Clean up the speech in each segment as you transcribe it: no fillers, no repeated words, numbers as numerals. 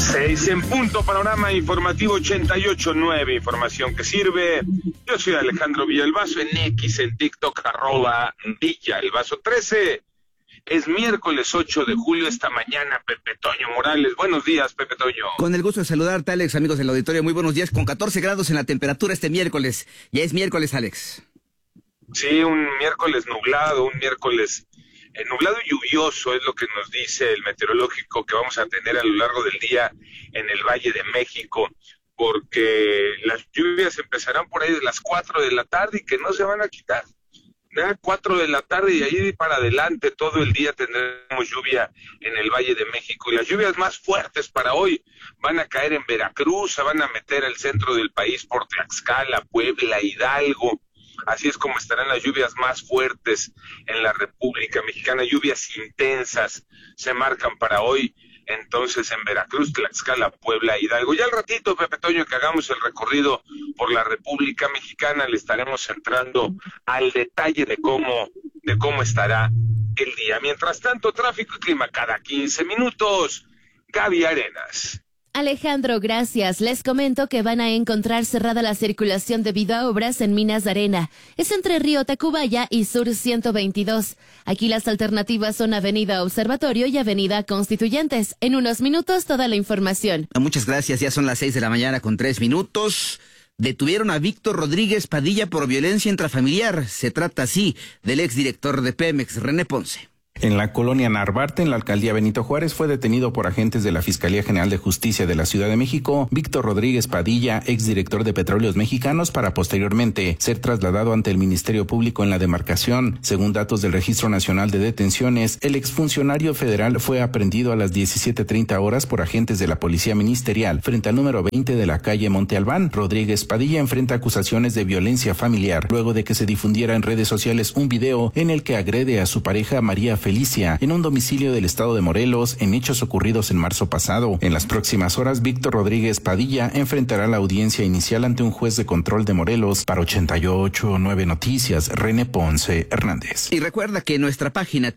6 en punto, panorama informativo 88.9, información que sirve. Yo soy Alejandro Villalbazo, en X, en TikTok, @Villalbazo13. Es miércoles 8 de julio, esta mañana, Pepe Toño Morales. Buenos días, Pepe Toño. Con el gusto de saludarte, Alex, amigos del auditorio, muy buenos días, con 14 grados en la temperatura este miércoles. Ya es miércoles, Alex. Sí, un miércoles nublado, nublado y lluvioso es lo que nos dice el meteorológico que vamos a tener a lo largo del día en el Valle de México, porque las lluvias empezarán por ahí de las 4 de la tarde y que no se van a quitar. 4 de la tarde y ahí para adelante todo el día tendremos lluvia en el Valle de México, y las lluvias más fuertes para hoy van a caer en Veracruz, se van a meter al centro del país por Tlaxcala, Puebla, Hidalgo. Así es como estarán las lluvias más fuertes en la República Mexicana. Lluvias intensas se marcan para hoy, entonces en Veracruz, Tlaxcala, Puebla, Hidalgo. Ya al ratito, Pepe Toño, que hagamos el recorrido por la República Mexicana, le estaremos entrando al detalle de cómo estará el día. Mientras tanto, tráfico y clima cada 15 minutos. Gaby Arenas. Alejandro, gracias. Les comento que van a encontrar cerrada la circulación debido a obras en Minas de Arena. Es entre Río Tacubaya y Sur 122. Aquí las alternativas son Avenida Observatorio y Avenida Constituyentes. En unos minutos toda la información. Muchas gracias, ya son las 6 de la mañana con 3 minutos. Detuvieron a Víctor Rodríguez Padilla por violencia intrafamiliar. Se trata así del exdirector de Pemex, René Ponce. En la colonia Narvarte, en la alcaldía Benito Juárez, fue detenido por agentes de la Fiscalía General de Justicia de la Ciudad de México, Víctor Rodríguez Padilla, exdirector de Petróleos Mexicanos, para posteriormente ser trasladado ante el Ministerio Público en la demarcación. Según datos del Registro Nacional de Detenciones, el exfuncionario federal fue aprehendido a las 17:30 horas por agentes de la Policía Ministerial frente al número 20 de la calle Monte Albán. Rodríguez Padilla enfrenta acusaciones de violencia familiar luego de que se difundiera en redes sociales un video en el que agrede a su pareja María Felicia en un domicilio del estado de Morelos en hechos ocurridos en marzo pasado. En las próximas horas, Víctor Rodríguez Padilla enfrentará la audiencia inicial ante un juez de control de Morelos. Para 88.9 Noticias, René Ponce Hernández. Y recuerda que en nuestra página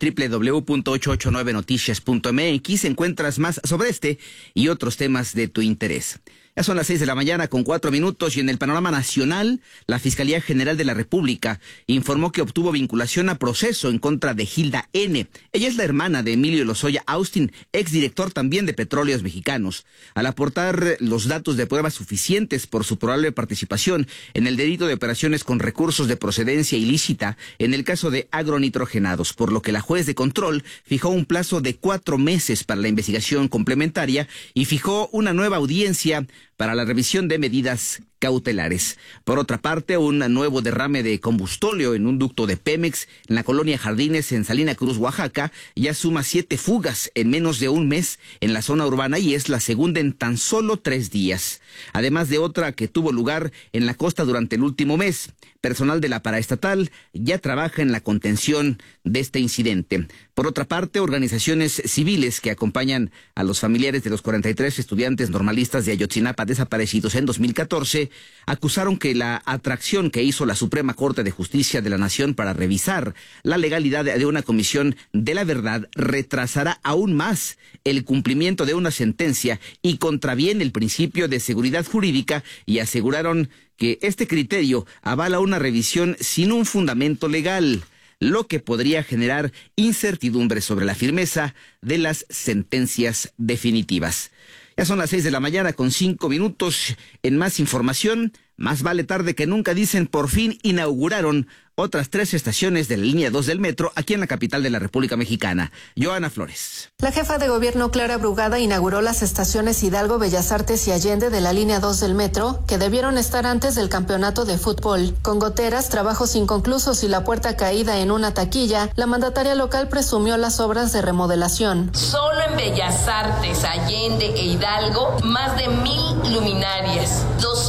www.889noticias.mx encuentras más sobre este y otros temas de tu interés. Ya son las 6 de la mañana con 4 minutos y en el panorama nacional, la Fiscalía General de la República informó que obtuvo vinculación a proceso en contra de Hilda N. Ella es la hermana de Emilio Lozoya Austin, exdirector también de Petróleos Mexicanos, al aportar los datos de pruebas suficientes por su probable participación en el delito de operaciones con recursos de procedencia ilícita en el caso de agronitrogenados, por lo que la juez de control fijó un plazo de 4 meses para la investigación complementaria y fijó una nueva audiencia para la revisión de medidas cautelares. Por otra parte, un nuevo derrame de combustóleo en un ducto de Pemex en la colonia Jardines en Salina Cruz, Oaxaca, ya suma 7 fugas en menos de un mes en la zona urbana y es la segunda en tan solo 3 días. Además de otra que tuvo lugar en la costa durante el último mes. Personal de la paraestatal ya trabaja en la contención de este incidente. Por otra parte, organizaciones civiles que acompañan a los familiares de los 43 estudiantes normalistas de Ayotzinapa desaparecidos en 2014 acusaron que la atracción que hizo la Suprema Corte de Justicia de la Nación para revisar la legalidad de una comisión de la verdad retrasará aún más el cumplimiento de una sentencia y contraviene el principio de seguridad jurídica, y aseguraron que este criterio avala una revisión sin un fundamento legal, lo que podría generar incertidumbre sobre la firmeza de las sentencias definitivas. Ya son las 6 de la mañana con 5 minutos. En más información, más vale tarde que nunca, dicen, por fin inauguraron otras 3 estaciones de la línea 2 del metro aquí en la capital de la República Mexicana. Joana Flores. La jefa de gobierno Clara Brugada inauguró las estaciones Hidalgo, Bellas Artes y Allende de la línea 2 del metro, que debieron estar antes del campeonato de fútbol. Con goteras, trabajos inconclusos y la puerta caída en una taquilla, la mandataria local presumió las obras de remodelación. Solo en Bellas Artes, Allende e Hidalgo, más de 1,000 luminarias,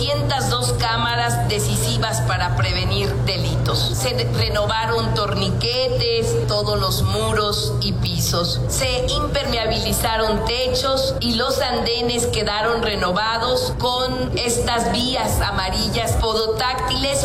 202 cámaras decisivas para prevenir delitos. Se renovaron torniquetes, todos los muros y pisos. Se impermeabilizaron techos y los andenes quedaron renovados con estas vías amarillas podotáctiles para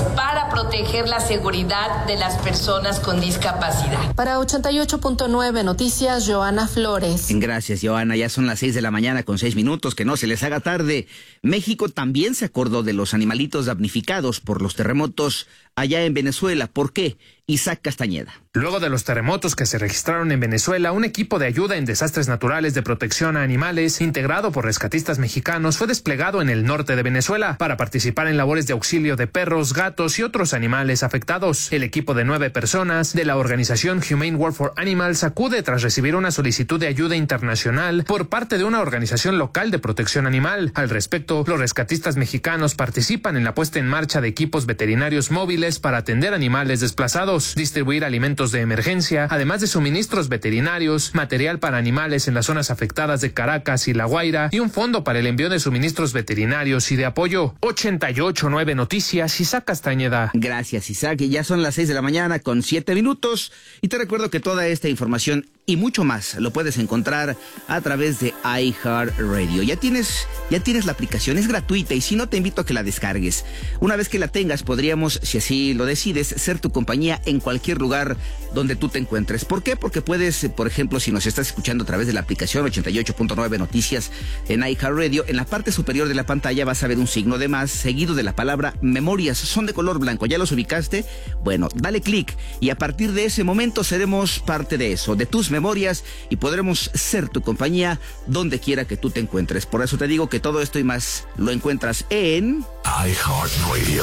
para proteger la seguridad de las personas con discapacidad. Para 88.9 Noticias, Joana Flores. Gracias, Joana. Ya son las 6:06 a.m, que no se les haga tarde. México también se acordó de los animalitos damnificados por los terremotos allá en Venezuela. ¿Por qué? Isaac Castañeda. Luego de los terremotos que se registraron en Venezuela, un equipo de ayuda en desastres naturales de protección a animales, integrado por rescatistas mexicanos, fue desplegado en el norte de Venezuela para participar en labores de auxilio de perros, gatos y otros animales afectados. El equipo de 9 personas de la organización Humane Work for Animals acude tras recibir una solicitud de ayuda internacional por parte de una organización local de protección animal. Al respecto, los rescatistas mexicanos participan en la puesta en marcha de equipos veterinarios móviles para atender animales desplazados, distribuir alimentos de emergencia, además de suministros veterinarios, material para animales en las zonas afectadas de Caracas y La Guaira y un fondo para el envío de suministros veterinarios y de apoyo. 88.9 Noticias, Isaac Castañeda. Gracias, Isaac. Y ya son las 6:07 a.m. y te recuerdo que toda esta información y mucho más lo puedes encontrar a través de iHeartRadio. Ya tienes la aplicación, es gratuita y si no te invito a que la descargues. Una vez que la tengas podríamos, si así lo decides, ser tu compañía en cualquier lugar donde tú te encuentres. ¿Por qué? Porque puedes, por ejemplo, si nos estás escuchando a través de la aplicación 88.9 Noticias en iHeartRadio, en la parte superior de la pantalla vas a ver un signo de más seguido de la palabra memorias. Son de color blanco. ¿Ya los ubicaste? Bueno, dale clic y a partir de ese momento seremos parte de eso, de tus memorias, y podremos ser tu compañía donde quiera que tú te encuentres. Por eso te digo que todo esto y más lo encuentras en iHeartRadio.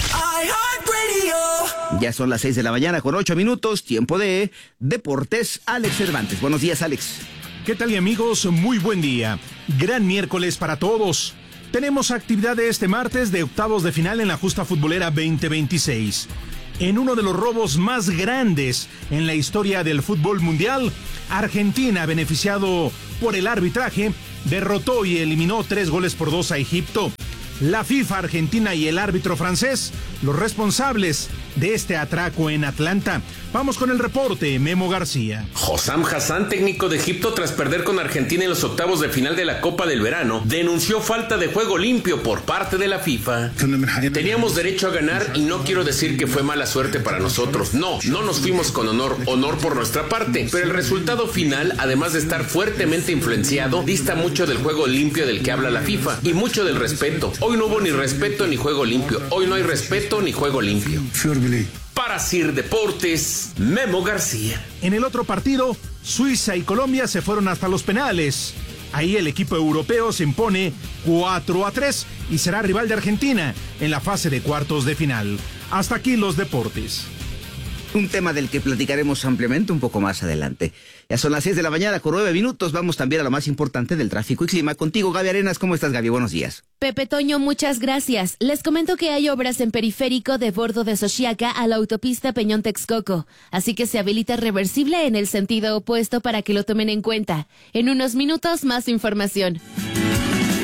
Ya son las 6:08 a.m, tiempo de Deportes. Alex Cervantes. Buenos días, Alex. ¿Qué tal, y amigos? Muy buen día. Gran miércoles para todos. Tenemos actividad de este martes de octavos de final en la Justa Futbolera 2026. En uno de los robos más grandes en la historia del fútbol mundial, Argentina, beneficiado por el arbitraje, derrotó y eliminó 3-2 a Egipto. La FIFA argentina y el árbitro francés, los responsables de este atraco en Atlanta. Vamos con el reporte, Memo García. Hossam Hassan, técnico de Egipto, tras perder con Argentina en los octavos de final de la Copa del Verano, denunció falta de juego limpio por parte de la FIFA. Teníamos derecho a ganar y no quiero decir que fue mala suerte para nosotros. No nos fuimos con honor por nuestra parte. Pero el resultado final, además de estar fuertemente influenciado, dista mucho del juego limpio del que habla la FIFA y mucho del respeto. Hoy no hubo ni respeto ni juego limpio. Hoy no hay respeto ni juego limpio. Para Sir Deportes, Memo García. En el otro partido, Suiza y Colombia se fueron hasta los penales. Ahí el equipo europeo se impone 4-3 y será rival de Argentina en la fase de cuartos de final. Hasta aquí los deportes. Un tema del que platicaremos ampliamente un poco más adelante. Ya son las 6:09 a.m. Vamos también a lo más importante del tráfico y clima. Contigo, Gaby Arenas. ¿Cómo estás, Gaby? Buenos días. Pepe Toño, muchas gracias. Les comento que hay obras en periférico de bordo de Xochiaca a la autopista Peñón-Texcoco. Así que se habilita reversible en el sentido opuesto para que lo tomen en cuenta. En unos minutos, más información.